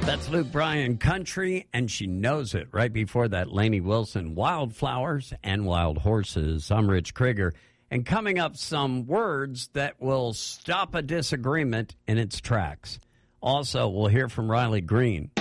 That's Luke Bryan, Country, and she knows it. Right before that, Lainey Wilson, Wildflowers and Wild Horses. I'm Rich Krieger. And coming up, some words that will stop a disagreement in its tracks. Also, we'll hear from Riley Green.